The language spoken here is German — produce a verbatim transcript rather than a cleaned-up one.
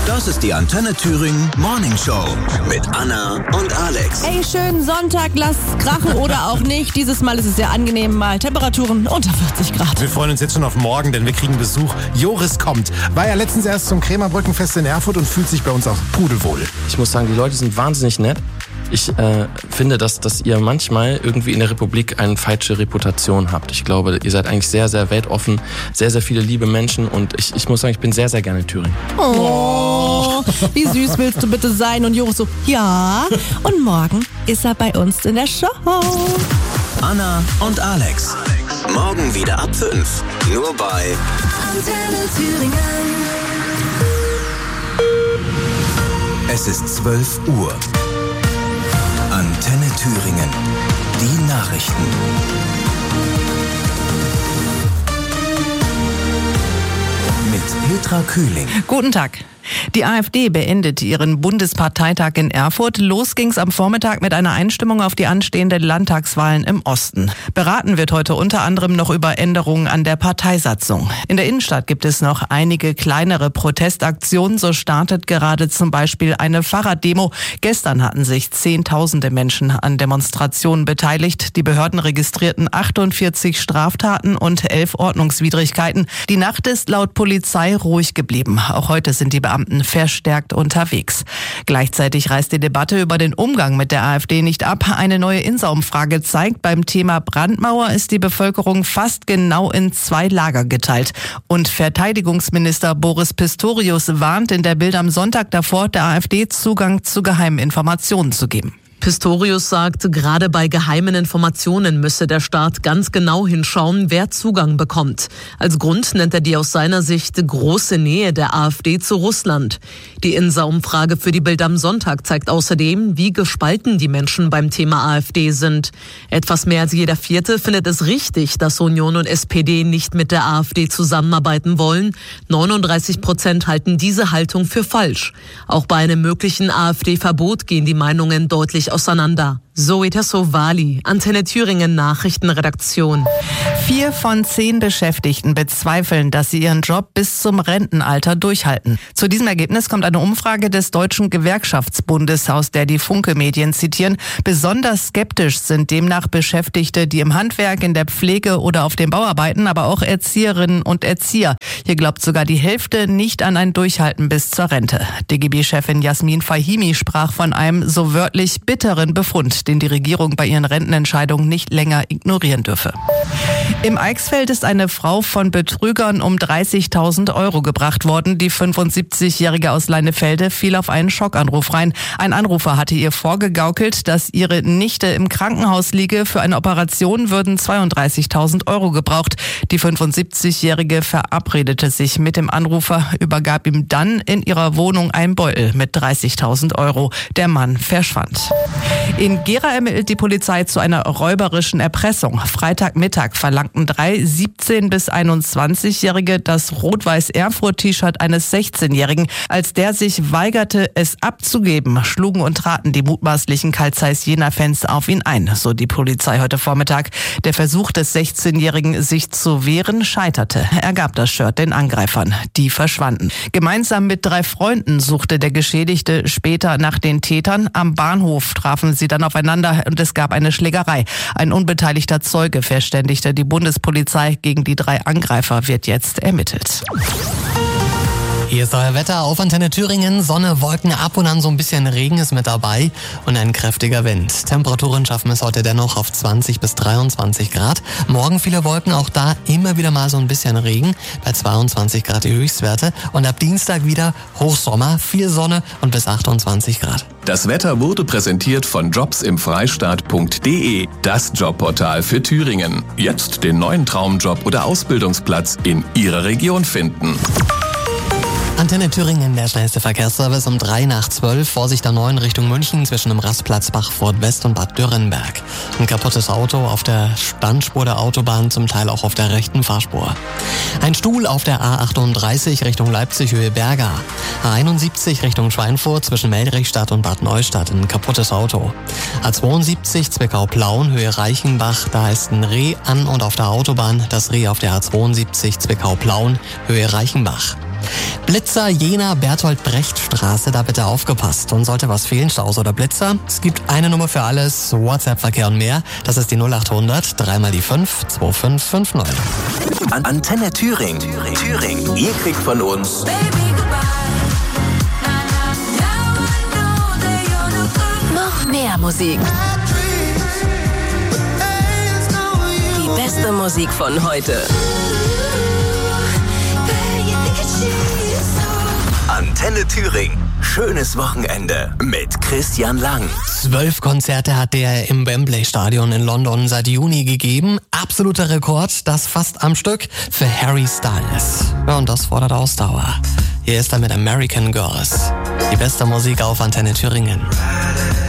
Das ist die Antenne Thüringen Morning Show mit Anna und Alex. Hey, schönen Sonntag, lasst krachen oder auch nicht. Dieses Mal ist es sehr angenehm, mal Temperaturen unter vierzig Grad. Wir freuen uns jetzt schon auf morgen, denn wir kriegen Besuch. Joris kommt. War ja letztens erst zum Krämerbrückenfest in Erfurt und fühlt sich bei uns auch pudelwohl. Ich muss sagen, die Leute sind wahnsinnig nett. Ich äh, finde, dass, dass ihr manchmal irgendwie in der Republik eine falsche Reputation habt. Ich glaube, ihr seid eigentlich sehr, sehr weltoffen, sehr, sehr viele liebe Menschen und ich, ich muss sagen, ich bin sehr, sehr gerne in Thüringen. Oh, wie süß willst du bitte sein? Und Joris so, ja. Und morgen ist er bei uns in der Show. Anna und Alex. Morgen wieder ab fünf. Nur bei Antenne Thüringen. Es ist zwölf Uhr. Antenne Thüringen. Die Nachrichten. Mit Petra Kühling. Guten Tag. Die AfD beendet ihren Bundesparteitag in Erfurt. Los ging's am Vormittag mit einer Einstimmung auf die anstehenden Landtagswahlen im Osten. Beraten wird heute unter anderem noch über Änderungen an der Parteisatzung. In der Innenstadt gibt es noch einige kleinere Protestaktionen. So startet gerade zum Beispiel eine Fahrraddemo. Gestern hatten sich Zehntausende Menschen an Demonstrationen beteiligt. Die Behörden registrierten achtundvierzig Straftaten und elf Ordnungswidrigkeiten. Die Nacht ist laut Polizei ruhig geblieben. Auch heute sind die Beamten verstärkt unterwegs. Gleichzeitig reißt die Debatte über den Umgang mit der AfD nicht ab. Eine neue INSA-Umfrage zeigt, beim Thema Brandmauer ist die Bevölkerung fast genau in zwei Lager geteilt. Und Verteidigungsminister Boris Pistorius warnt in der Bild am Sonntag davor, der AfD Zugang zu geheimen Informationen zu geben. Pistorius sagt, gerade bei geheimen Informationen müsse der Staat ganz genau hinschauen, wer Zugang bekommt. Als Grund nennt er die aus seiner Sicht große Nähe der AfD zu Russland. Die INSA-Umfrage für die Bild am Sonntag zeigt außerdem, wie gespalten die Menschen beim Thema AfD sind. Etwas mehr als jeder Vierte findet es richtig, dass Union und S P D nicht mit der AfD zusammenarbeiten wollen. neununddreißig Prozent halten diese Haltung für falsch. Auch bei einem möglichen AfD-Verbot gehen die Meinungen deutlich auseinander. Zoe Tassovali, Antenne Thüringen Nachrichtenredaktion. Vier von zehn Beschäftigten bezweifeln, dass sie ihren Job bis zum Rentenalter durchhalten. Zu diesem Ergebnis kommt eine Umfrage des Deutschen Gewerkschaftsbundes, aus der die Funke-Medien zitieren. Besonders skeptisch sind demnach Beschäftigte, die im Handwerk, in der Pflege oder auf dem Bau arbeiten, aber auch Erzieherinnen und Erzieher. Hier glaubt sogar die Hälfte nicht an ein Durchhalten bis zur Rente. D G B-Chefin Jasmin Fahimi sprach von einem so wörtlich bitteren Befund, den die Regierung bei ihren Rentenentscheidungen nicht länger ignorieren dürfe. Im Eichsfeld ist eine Frau von Betrügern um dreißigtausend Euro gebracht worden. Die fünfundsiebzigjährige aus Leinefelde fiel auf einen Schockanruf rein. Ein Anrufer hatte ihr vorgegaukelt, dass ihre Nichte im Krankenhaus liege. Für eine Operation würden zweiunddreißigtausend Euro gebraucht. Die fünfundsiebzigjährige verabredete sich mit dem Anrufer, übergab ihm dann in ihrer Wohnung einen Beutel mit dreißigtausend Euro. Der Mann verschwand. In Gera ermittelt die Polizei zu einer räuberischen Erpressung. Freitagmittag verlangten drei siebzehn- bis einundzwanzigjährige das Rot-Weiß-Erfurt-T-Shirt eines sechzehnjährigen. Als der sich weigerte, es abzugeben, schlugen und traten die mutmaßlichen Carl Zeiss Jena-Fans auf ihn ein, so die Polizei heute Vormittag. Der Versuch des sechzehnjährigen, sich zu wehren, scheiterte. Er gab das Shirt den Angreifern. Die verschwanden. Gemeinsam mit drei Freunden suchte der Geschädigte später nach den Tätern. Am Bahnhof trafen sie dann aufeinander und es gab eine Schlägerei. Ein unbeteiligter Zeuge verständigte die Bundespolizei. Gegen die drei Angreifer wird jetzt ermittelt. Hier ist euer Wetter auf Antenne Thüringen. Sonne, Wolken, ab und an so ein bisschen Regen ist mit dabei und ein kräftiger Wind. Temperaturen schaffen es heute dennoch auf zwanzig bis dreiundzwanzig Grad. Morgen viele Wolken, auch da immer wieder mal so ein bisschen Regen. Bei zweiundzwanzig Grad die Höchstwerte. Und ab Dienstag wieder Hochsommer, viel Sonne und bis achtundzwanzig Grad. Das Wetter wurde präsentiert von jobs im freistaat punkt de, das Jobportal für Thüringen. Jetzt den neuen Traumjob oder Ausbildungsplatz in Ihrer Region finden. Antenne Thüringen, der schnellste Verkehrsservice um drei nach zwölf. Vorsicht der neun Richtung München zwischen dem Rastplatz Bachfurt West und Bad Dürrenberg. Ein kaputtes Auto auf der Standspur der Autobahn, zum Teil auch auf der rechten Fahrspur. Ein Stuhl auf der A achtunddreißig Richtung Leipzig Höhe Berga. A einundsiebzig Richtung Schweinfurt zwischen Meldrichstadt und Bad Neustadt. Ein kaputtes Auto. A zweiundsiebzig Zwickau-Plauen Höhe Reichenbach. Da ist ein Reh an und auf der Autobahn. Das Reh auf der A zweiundsiebzig Zwickau-Plauen Höhe Reichenbach. Blitzer Jena Bertolt-Brecht-Straße, da bitte aufgepasst. Und sollte was fehlen, Staus oder Blitzer, es gibt eine Nummer für alles, WhatsApp-Verkehr und mehr. Das ist die null acht hundert, dreimal die fünf, zwei fünf fünf neun. An Antenne Thüringen. Thüringen. Thüringen. Ihr kriegt von uns noch mehr Musik. Die beste Musik von heute. Antenne Thüringen. Schönes Wochenende mit Christian Lang. Zwölf Konzerte hat der im Wembley Stadion in London seit Juni gegeben. Absoluter Rekord, das fast am Stück für Harry Styles. Ja, und das fordert Ausdauer. Hier ist er mit American Girls. Die beste Musik auf Antenne Thüringen.